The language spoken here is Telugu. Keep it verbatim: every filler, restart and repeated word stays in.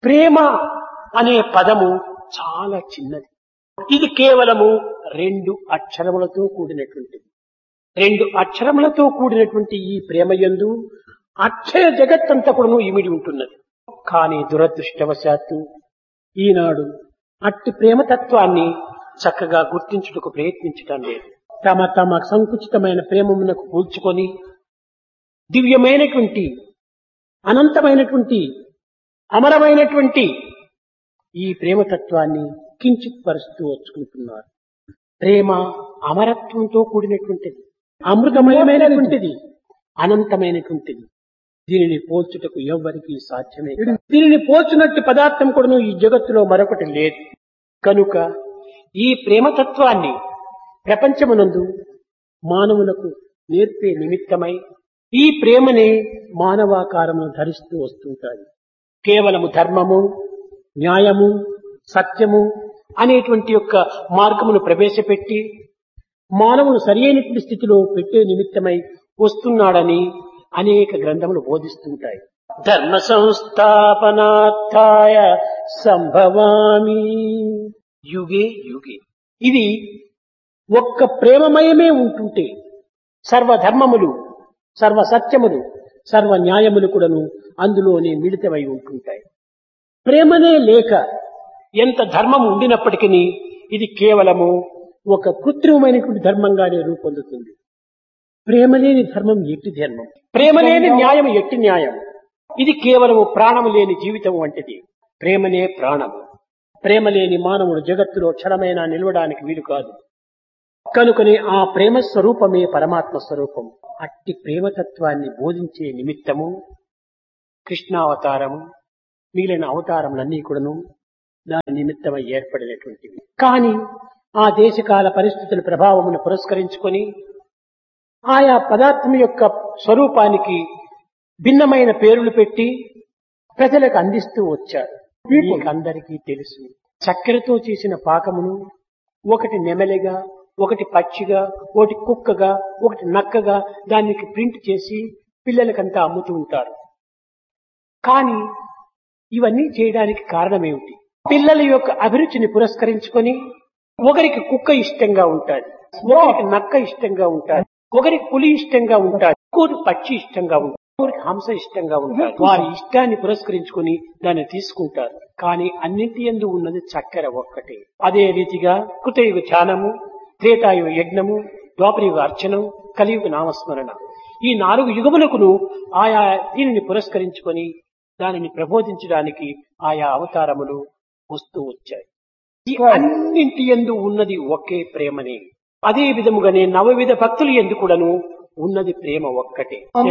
ప్రేమ అనే పదము చాలా చిన్నది. ఇది కేవలము రెండు అక్షరములతో కూడినటువంటిది. రెండు అక్షరములతో కూడినటువంటి ఈ ప్రేమయందు అక్షయ జగత్తంతా కూడా ఇమిడి ఉంటున్నది. కానీ దురదృష్టవశాత్తు ఈనాడు అట్టి ప్రేమతత్వాన్ని చక్కగా గుర్తించుటకు ప్రయత్నించటం లేదు. తమ తమ సంకుచితమైన ప్రేమమునకు కూల్చుకొని దివ్యమైనటువంటి అనంతమైనటువంటి అమరమైనటువంటి ఈ ప్రేమతత్వాన్ని కించిత్ పరుస్తూ వచ్చుకుంటున్నారు. ప్రేమ అమరత్వంతో కూడినటువంటిది, అమృతమయమైనటువంటిది, అనంతమైనటువంటిది. దీనిని పోల్చుటకు ఎవ్వరికీ సాధ్యమే. దీనిని పోల్చున్నట్టు పదార్థం కూడా ఈ జగత్తులో మరొకటి లేదు. కనుక ఈ ప్రేమతత్వాన్ని ప్రపంచమునందు మానవులకు నేర్పే నిమిత్తమై ఈ ప్రేమనే మానవాకారము ధరిస్తూ వస్తుంటారు. కేవలము ధర్మము, న్యాయము, సత్యము అనేటువంటి యొక్క మార్గమును ప్రవేశపెట్టి మానవును సరియైనటువంటి స్థితిలో పెట్టే నిమిత్తమై వస్తున్నాడని అనేక గ్రంథములు బోధిస్తుంటాయి. ధర్మ సంస్థాపనార్థాయ సంభవామి యుగే యుగే. ఇది ఒక్క ప్రేమమయమే ఉంటుంటే సర్వధర్మములు, సర్వ సత్యములు, సర్వ న్యాయములు కూడాను అందులోనే మిళితమై ఉంటుంటాయి. ప్రేమనే లేక ఎంత ధర్మం ఉండినప్పటికీ ఇది కేవలము ఒక కృత్రిమమైనటువంటి ధర్మంగానే రూపొందుతుంది. ప్రేమ లేని ధర్మం ఎట్టి ధర్మం, ప్రేమ లేని న్యాయం ఎట్టి న్యాయం. ఇది కేవలము ప్రాణము లేని జీవితం వంటిది. ప్రేమనే ప్రాణము. ప్రేమ లేని మానవుడు జగత్తులో క్షణమైనా నిలవడానికి వీలు కాదు. కనుకనే ఆ ప్రేమ స్వరూపమే పరమాత్మ స్వరూపం. అట్టి ప్రేమతత్వాన్ని బోధించే నిమిత్తము కృష్ణావతారము, మిగిలిన అవతారములన్నీ కూడాను దాని నిమిత్తమై ఏర్పడినటువంటివి. కానీ ఆ దేశకాల పరిస్థితుల ప్రభావమును పురస్కరించుకొని ఆయా పదార్థం యొక్క స్వరూపానికి భిన్నమైన పేర్లు పెట్టి ప్రజలకు అందిస్తూ వచ్చారు. మీకందరికీ తెలుసు, చక్కెరతో చేసిన పాకమును ఒకటి నెమలిగా, ఒకటి పక్షిగా, ఒకటి కుక్కగా, ఒకటి నక్కగా దానికి ప్రింట్ చేసి పిల్లలకంతా అమ్ముతూ ఉంటారు. కానీ ఇవన్నీ చేయడానికి కారణమేమిటి? పిల్లల యొక్క అభిరుచిని పురస్కరించుకొని ఒకరికి కుక్క ఇష్టంగా ఉంటాది, ఒకరికి నక్క ఇష్టంగా ఉంటాది, ఒకరికి పులి ఇష్టంగా ఉంటాది, ఇంకోటి పక్షి ఇష్టంగా ఉంటాది, ఇంకోరికి హంస ఇష్టంగా ఉంటాది. వారి ఇష్టాన్ని పురస్కరించుకొని దాన్ని తీసుకుంటారు. కానీ అన్నింటి యందు ఉన్నది చక్కెర ఒక్కటే. అదే రీతిగా కృతయుగ ధ్యానము, త్రేతాయుగ యజ్ఞము, ద్వాపరయుగ అర్చనం, కలియుగ నామస్మరణ, ఈ నాలుగు యుగములకును ఆయా దీనిని పురస్కరించుకొని దానిని ప్రబోధించడానికి ఆయా అవతారములు వస్తూ వచ్చాయి. ఈ అన్నింటి యందు ఉన్నది ఒకే ప్రేమనే. అదే విధముగానే నవవిధ భక్తులు యందు కూడాను ఉన్నది ప్రేమ ఒక్కటే.